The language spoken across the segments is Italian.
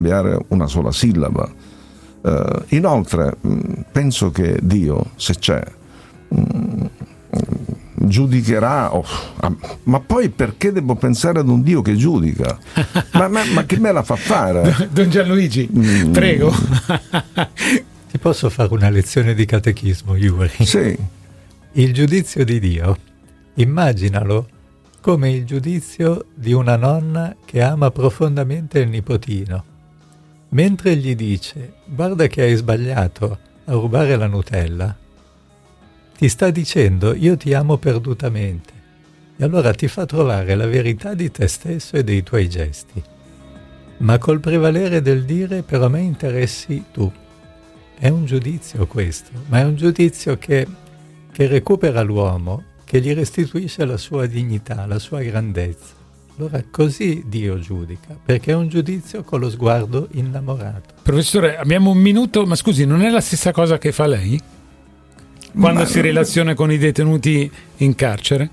cambiare una sola sillaba. Inoltre penso che Dio, se c'è, giudicherà, ma poi perché devo pensare ad un Dio che giudica? ma che me la fa fare? Don Gianluigi, prego. Ti posso fare una lezione di catechismo, Yuri? Sì. Il giudizio di Dio, immaginalo come il giudizio di una nonna che ama profondamente il nipotino. Mentre gli dice: guarda che hai sbagliato a rubare la Nutella, ti sta dicendo: io ti amo perdutamente. E allora ti fa trovare la verità di te stesso e dei tuoi gesti. Ma col prevalere del dire: però a me interessi tu. È un giudizio questo, ma è un giudizio che recupera l'uomo, che gli restituisce la sua dignità, la sua grandezza. Allora così Dio giudica, perché è un giudizio con lo sguardo innamorato. Professore, abbiamo un minuto, ma scusi, non è la stessa cosa che fa lei? Quando si relaziona con i detenuti in carcere?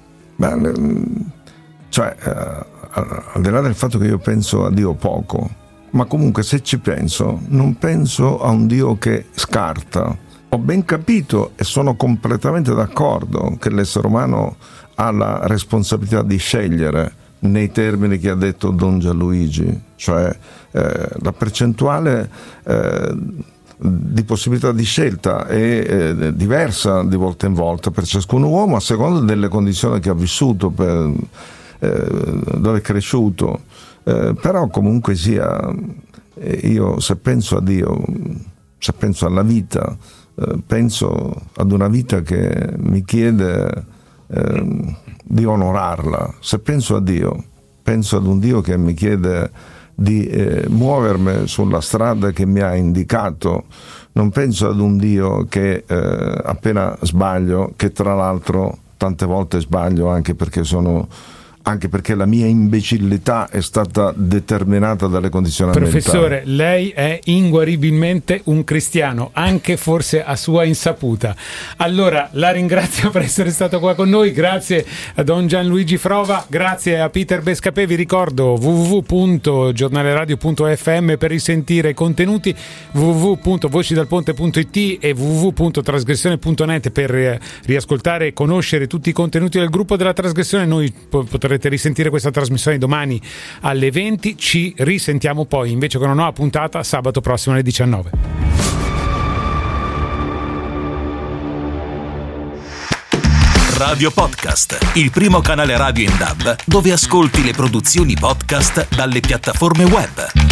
Cioè, al di là del fatto che io penso a Dio poco, ma comunque se ci penso, non penso a un Dio che scarta. Ho ben capito e sono completamente d'accordo che l'essere umano ha la responsabilità di scegliere nei termini che ha detto Don Gianluigi, cioè la percentuale di possibilità di scelta è diversa di volta in volta per ciascun uomo a seconda delle condizioni che ha vissuto, dove è cresciuto, però comunque sia, io se penso a Dio, se penso alla vita, penso ad una vita che mi chiede di onorarla. Se penso a Dio, penso ad un Dio che mi chiede di muovermi sulla strada che mi ha indicato. Non penso ad un Dio che appena sbaglio, che tra l'altro tante volte sbaglio anche perché la mia imbecillità è stata determinata dalle condizioni ambientali. Professore, lei è inguaribilmente un cristiano, anche forse a sua insaputa. Allora, la ringrazio per essere stato qua con noi, grazie a Don Gianluigi Frova, grazie a Peter Bescapè. Vi ricordo www.giornaleradio.fm per risentire i contenuti, www.vocidalponte.it e www.trasgressione.net per riascoltare e conoscere tutti i contenuti del gruppo della Trasgressione. Noi potrete risentire questa trasmissione domani alle 20, ci risentiamo poi invece con una nuova puntata sabato prossimo alle 19. Radio Podcast, il primo canale radio in DAB dove ascolti le produzioni podcast dalle piattaforme web.